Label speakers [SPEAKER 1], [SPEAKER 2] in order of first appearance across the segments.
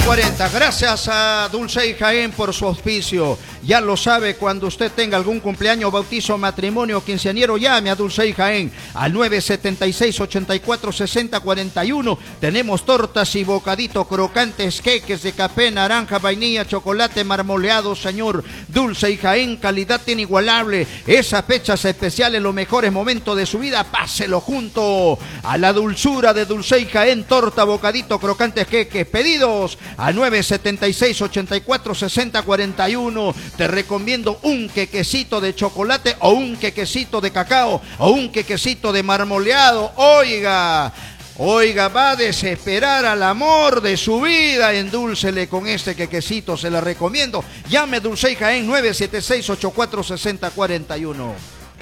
[SPEAKER 1] 40. Gracias a Dulce y Jaén por su auspicio. Ya lo sabe, cuando usted tenga algún cumpleaños, bautizo, matrimonio, quinceañero, llame a Dulce y Jaén al 976-8460-41. Tenemos tortas y bocadito crocantes, queques de café, naranja, vainilla, chocolate marmoleado, señor. Dulce y Jaén, calidad inigualable. Esas fechas especiales, los mejores momentos de su vida, páselo junto a la dulzura de Dulce y Jaén. Torta, bocadito, crocantes, queques. Pedidos al 976-8460-41. Te recomiendo un quequecito de chocolate o un quequecito de cacao o un quequecito de marmoleado. Oiga, va a desesperar al amor de su vida. Endúlcele con este quequecito, se la recomiendo. Llame a Dulce y Jaén 976-8460-41.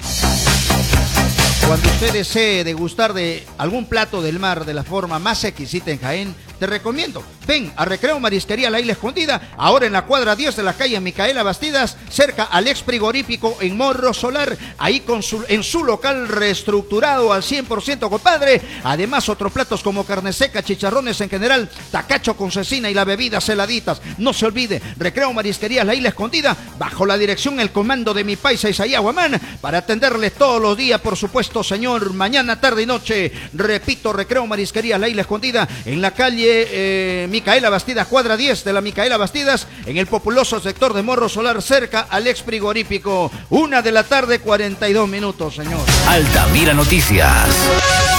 [SPEAKER 1] Cuando usted desee degustar de algún plato del mar de la forma más exquisita en Jaén, te recomiendo, ven a Recreo Marisquería La Isla Escondida, ahora en la cuadra 10 de la calle Micaela Bastidas, cerca al ex frigorífico en Morro Solar, ahí en su local reestructurado al 100%, compadre. Además, otros platos como carne seca, chicharrones en general, tacacho con cecina y las bebidas heladitas. No se olvide, Recreo Marisquería La Isla Escondida, bajo la dirección, el comando de mi paisa Isaías Guamán, para atenderles todos los días, por supuesto, señor, mañana, tarde y noche. Repito, Recreo Marisquería La Isla Escondida, en la calle Micaela Bastidas, cuadra 10 de la Micaela Bastidas, en el populoso sector de Morro Solar, cerca al ex frigorífico. 1 de la tarde, 42 minutos, señor.
[SPEAKER 2] Altamira Noticias.